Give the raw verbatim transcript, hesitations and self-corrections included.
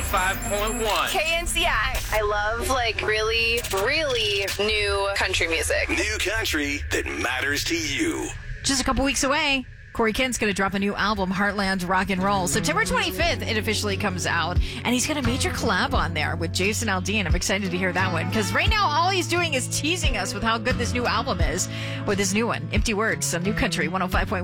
five point one. K N C I. I love, like, really, really new country music. New country that matters to you. Just a couple weeks away. Corey Kent's going to drop a new album, Heartland Rock and Roll. September twenty-fifth, it officially comes out. And he's got a major collab on there with Jason Aldean. I'm excited to hear that one. Because right now, all he's doing is teasing us with how good this new album is with his new one, Empty Words, on New Country one oh five point one.